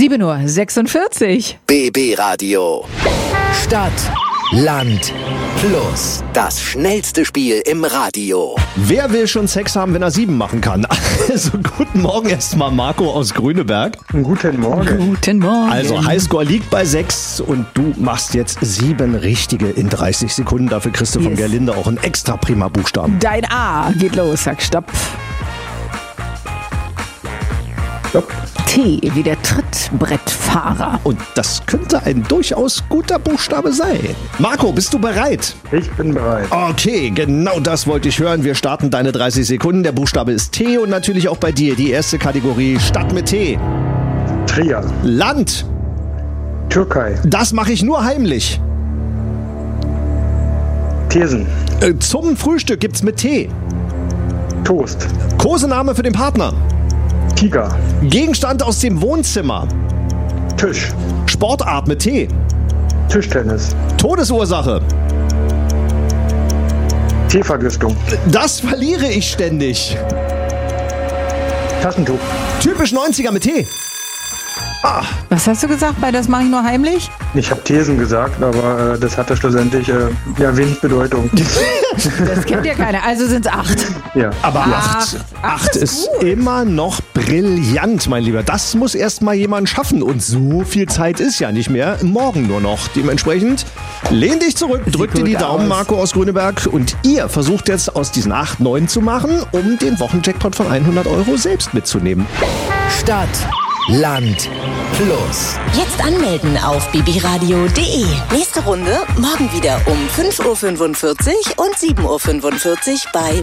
7:46 Uhr. BB Radio. Stadt, Land, Plus. Das schnellste Spiel im Radio. Wer will schon Sex haben, wenn er 7 machen kann? Also guten Morgen erstmal Marco aus Grüneberg. Guten Morgen. Guten Morgen. Also Highscore liegt bei 6 und du machst jetzt 7 richtige in 30 Sekunden. Dafür kriegst du von Yes. Gerlinde auch einen extra prima Buchstaben. Dein A geht los, sag Stopp. Stopp. T wie der Trittbrettfahrer. Und das könnte ein durchaus guter Buchstabe sein. Marco, bist du bereit? Ich bin bereit. Okay, genau das wollte ich hören. Wir starten deine 30 Sekunden. Der Buchstabe ist T und natürlich auch bei dir. Die erste Kategorie Stadt mit T. Trier. Land. Türkei. Das mache ich nur heimlich. Thesen. Zum Frühstück gibt's mit T. Toast. Kosename für den Partner. Tiger. Gegenstand aus dem Wohnzimmer. Tisch. Sportart mit T. Tischtennis. Todesursache. Teevergiftung. Das verliere ich ständig. Taschentuch. Typisch 90er mit T. Was hast du gesagt bei das mache ich nur heimlich? Ich habe Thesen gesagt, aber das hatte schlussendlich wenig Bedeutung. Das kennt ja keiner. Also sind es 8. Ja. Aber Ach, 8 ist ist gut. immer noch brillant, mein Lieber. Das muss erst mal jemand schaffen. Und so viel Zeit ist ja nicht mehr. Morgen nur noch. Dementsprechend lehn dich zurück, drück dir gut die Daumen, aus. Marco aus Grüneberg. Und ihr versucht jetzt aus diesen 8 9 zu machen, um den Wochenjackpot von 100 € selbst mitzunehmen. Stadt, Land, Plus. Jetzt anmelden auf bbradio.de. Nächste Runde morgen wieder um 5:45 Uhr und 7:45 Uhr bei